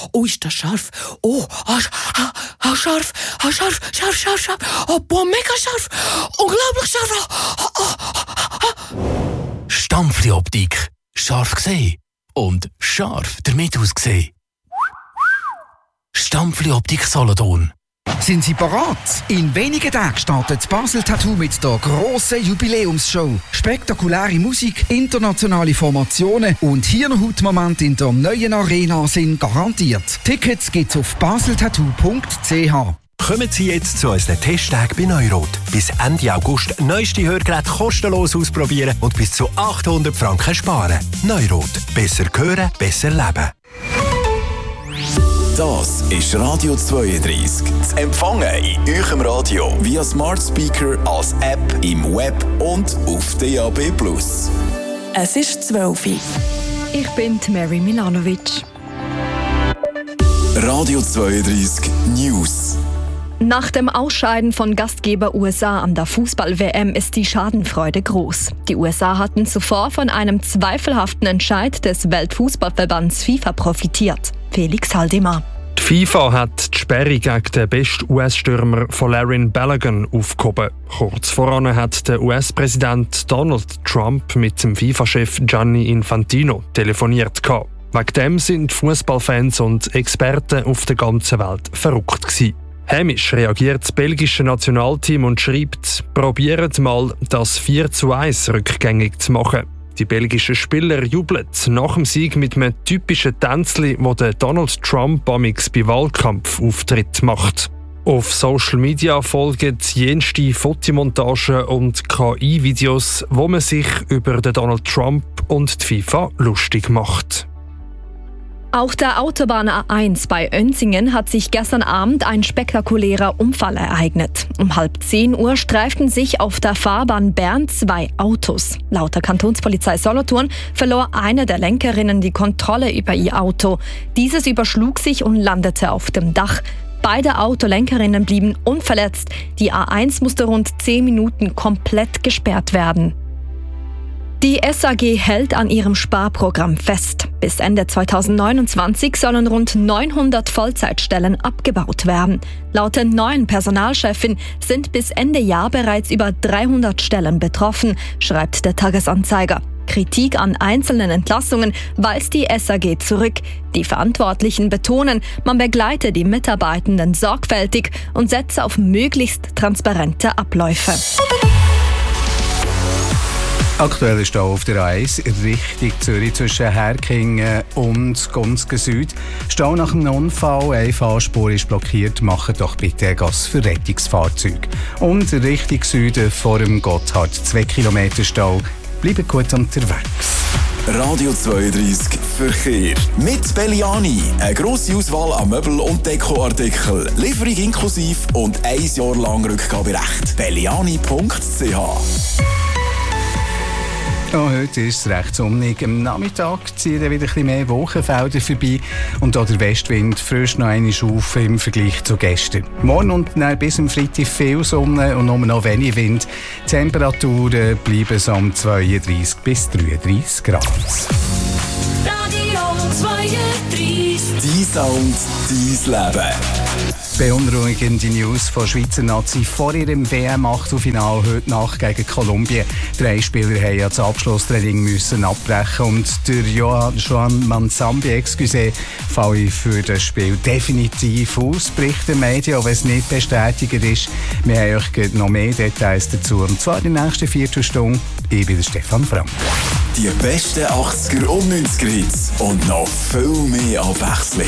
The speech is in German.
Oh, ist das scharf. Oh, scharf. Oh, boah, mega scharf. Unglaublich scharf. Stampfli-Optik. Scharf gesehen. Und scharf damit ausgesehen. Stampfli-Optik Solothurn. Sind Sie bereit? In wenigen Tagen startet Basel Tattoo mit der grossen Jubiläumsshow. Spektakuläre Musik, internationale Formationen und Hirnhautmomente in der neuen Arena sind garantiert. Tickets gibt's auf baseltattoo.ch. Kommen Sie jetzt zu unseren Testtagen bei Neurot. Bis Ende August neueste Hörgeräte kostenlos ausprobieren und bis zu 800 Franken sparen. Neurot. Besser hören, besser leben. Das ist Radio 32. Zu empfangen in eurem Radio via Smart Speaker, als App, im Web und auf DAB+. Es ist 12 Uhr. Ich bin Mary Milanovic. Radio 32 News. Nach dem Ausscheiden von Gastgeber USA an der Fußball-WM ist die Schadenfreude groß. Die USA hatten zuvor von einem zweifelhaften Entscheid des Weltfußballverbands FIFA profitiert. Felix Haldimar. Die FIFA hat die Sperre gegen den besten US-Stürmer Folarin Balogun aufgehoben. Kurz voran hat der US-Präsident Donald Trump mit dem FIFA-Chef Gianni Infantino telefoniert. Wegen dem sind Fußballfans und Experten auf der ganzen Welt verrückt gewesen. Hämisch reagiert das belgische Nationalteam und schreibt, probiert mal, das 4:1 rückgängig zu machen. Die belgischen Spieler jubeln nach dem Sieg mit einem typischen Tänzli, das Donald Trump amix bei Wahlkampfauftritt macht. Auf Social Media folgen jenste Fotomontagen und KI-Videos, wo man sich über den Donald Trump und die FIFA lustig macht. Auch der Autobahn A1 bei Oenzingen hat sich gestern Abend ein spektakulärer Unfall ereignet. Um 9:30 streiften sich auf der Fahrbahn Bern 2 Autos. Laut der Kantonspolizei Solothurn verlor eine der Lenkerinnen die Kontrolle über ihr Auto. Dieses überschlug sich und landete auf dem Dach. Beide Autolenkerinnen blieben unverletzt. Die A1 musste rund 10 Minuten komplett gesperrt werden. Die SAG hält an ihrem Sparprogramm fest. Bis Ende 2029 sollen rund 900 Vollzeitstellen abgebaut werden. Laut der neuen Personalchefin sind bis Ende Jahr bereits über 300 Stellen betroffen, schreibt der Tagesanzeiger. Kritik an einzelnen Entlassungen weist die SAG zurück. Die Verantwortlichen betonen, man begleite die Mitarbeitenden sorgfältig und setze auf möglichst transparente Abläufe. Aktuell ist hier auf der A1 Richtung Zürich zwischen Herkingen und Gonzgen Süd. Stau nach einem Unfall, eine Fahrspur ist blockiert, macht doch bitte Gas für Rettungsfahrzeuge. Und Richtung Süden vor dem Gotthard 2 Kilometer Stau. Bleibt gut unterwegs. Radio 32 Verkehr. Mit Belliani. Eine grosse Auswahl an Möbel- und Dekoartikeln. Lieferung inklusive und 1 Jahr lang Rückgaberecht. belliani.ch. Ja, heute ist es recht sonnig. Am Nachmittag ziehen wieder ein bisschen mehr Wolkenfelder vorbei und auch der Westwind frischt noch einmal auf im Vergleich zu gestern. Morgen und dann bis zum Freitag viel Sonne und nur noch wenig Wind. Die Temperaturen bleiben so um 32 bis 33 Grad. Radio 32. Dein Sound, dein Leben. Beunruhigende News von Schweizer Nazi vor ihrem WM-Achtelfinale heute Nacht gegen Kolumbien. 3 Spieler mussten ja das Abschlusstraining abbrechen und der Joan Manzambi, falle für das Spiel definitiv aus, berichten Medien, auch wenn es nicht bestätigt ist. Wir haben euch noch mehr Details dazu, und zwar in der nächsten Viertelstunde. Ich bin der Stefan Frank. Die besten 80er und 90er Hits und noch viel mehr Abwechslung.